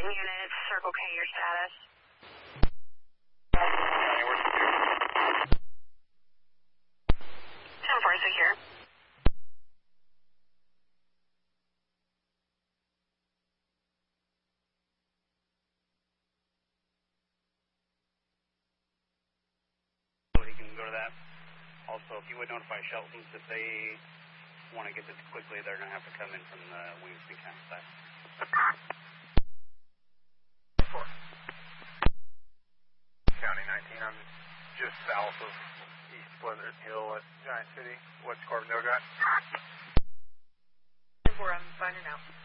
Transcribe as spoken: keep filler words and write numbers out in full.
Titan units, Circle K, your status. ten four, secure. He can go to that. Also, if you would notify Shelton's if they want to get this quickly, they're going to have to come in from the Williamson County side. four. County nineteen, I'm just south of East Pleasant Hill at Giant City. What's Carbondale got? ten four, I'm finding out.